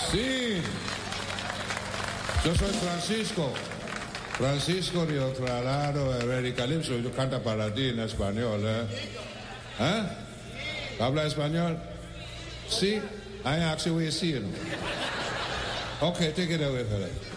Sí. Yo soy Francisco. Francisco Río Claro, Calypso. Yo canto para ti en español, ¿eh? ¿Eh? ¿Habla español? Sí. I actually see it. Okay, take it away, fella.